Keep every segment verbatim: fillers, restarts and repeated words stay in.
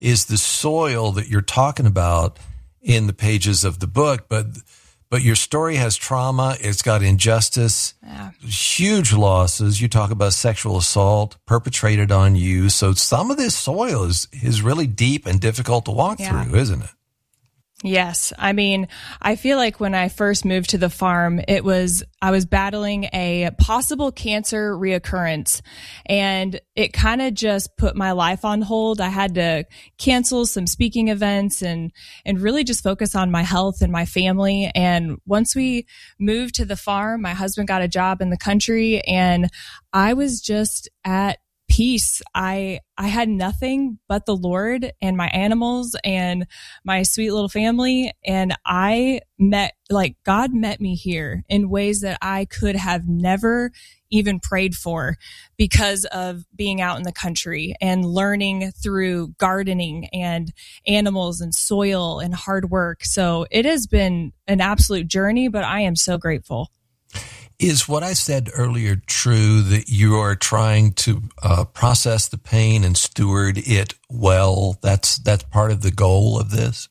is the soil that you're talking about in the pages of the book, but but your story has trauma. It's got injustice, yeah. huge losses. You talk about sexual assault perpetrated on you. So some of this soil is, is really deep and difficult to walk yeah. through, isn't it? Yes. I mean, I feel like when I first moved to the farm, it was, I was battling a possible cancer reoccurrence, and it kind of just put my life on hold. I had to cancel some speaking events and, and really just focus on my health and my family. And once we moved to the farm, my husband got a job in the country, and I was just at peace. I, I had nothing but the Lord and my animals and my sweet little family. And I met, like, God met me here in ways that I could have never even prayed for because of being out in the country and learning through gardening and animals and soil and hard work. So it has been an absolute journey, but I am so grateful. Is what I said earlier true, that you are trying to uh, process the pain and steward it well? That's that's part of the goal of this?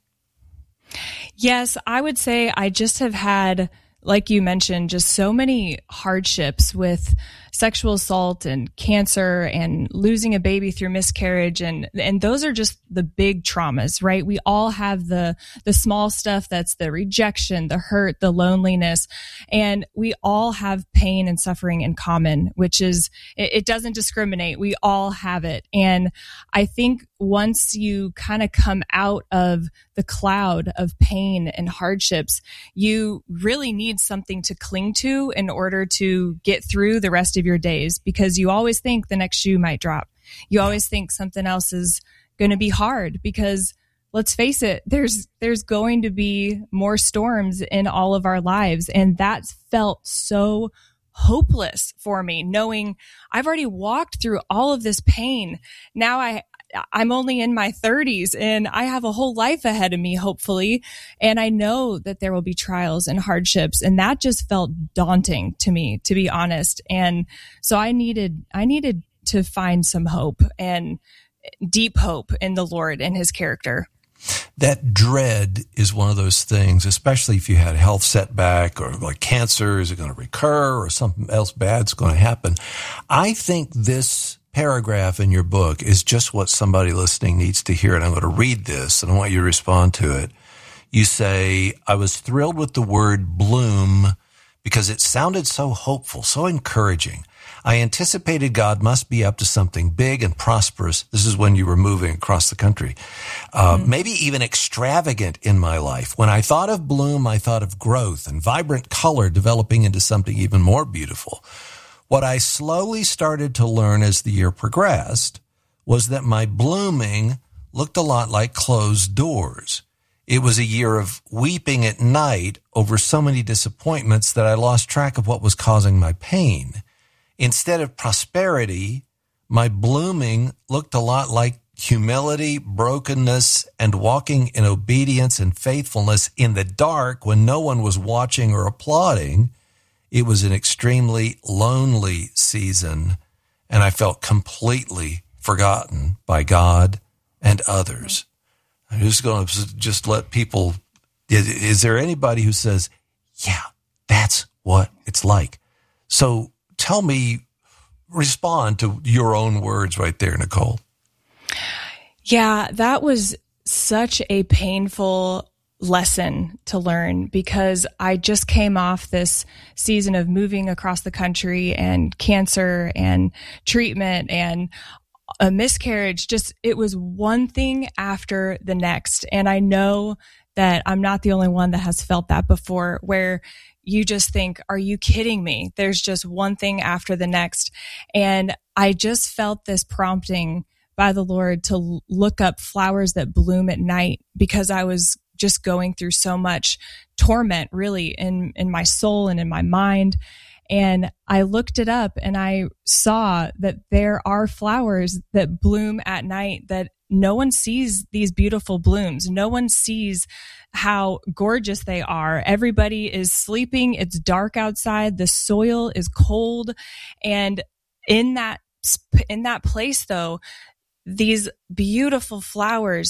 Yes, I would say I just have had, like you mentioned, just so many hardships with sexual assault and cancer and losing a baby through miscarriage. And, and those are just the big traumas, right? We all have the, the small stuff that's the rejection, the hurt, the loneliness, and we all have pain and suffering in common, which is, it, it doesn't discriminate. We all have it. And I think once you kind of come out of the cloud of pain and hardships, you really need something to cling to in order to get through the rest of your days, because you always think the next shoe might drop. You always think something else is going to be hard, because let's face it, there's there's going to be more storms in all of our lives. And that felt so hopeless for me, knowing I've already walked through all of this pain. Now I I'm only in my thirties and I have a whole life ahead of me, hopefully. And I know that there will be trials and hardships. And that just felt daunting to me, to be honest. And so I needed, I needed to find some hope, and deep hope in the Lord and his character. That dread is one of those things, especially if you had a health setback or like cancer, is it going to recur or something else bad's going to happen? I think this paragraph in your book is just what somebody listening needs to hear. And I'm going to read this and I want you to respond to it. You say, I was thrilled with the word bloom because it sounded so hopeful, so encouraging. I anticipated God must be up to something big and prosperous. This is when you were moving across the country. Uh, mm-hmm. Maybe even extravagant in my life. When I thought of bloom, I thought of growth and vibrant color developing into something even more beautiful. What I slowly started to learn as the year progressed was that my blooming looked a lot like closed doors. It was a year of weeping at night over so many disappointments that I lost track of what was causing my pain. Instead of prosperity, my blooming looked a lot like humility, brokenness, and walking in obedience and faithfulness in the dark when no one was watching or applauding. It was an extremely lonely season, and I felt completely forgotten by God and others. I'm just going to just let people, is, is there anybody who says, yeah, that's what it's like? So tell me, respond to your own words right there, Nicole. Yeah, that was such a painful lesson to learn, because I just came off this season of moving across the country and cancer and treatment and a miscarriage. Just, it was one thing after the next. And I know that I'm not the only one that has felt that before, where you just think, are you kidding me? There's just one thing after the next. And I just felt this prompting by the Lord to look up flowers that bloom at night, because I was just going through so much torment, really, in, in my soul and in my mind. And I looked it up and I saw that there are flowers that bloom at night, that no one sees these beautiful blooms. No one sees how gorgeous they are. Everybody is sleeping. It's dark outside. The soil is cold. And in that, in that place, though, these beautiful flowers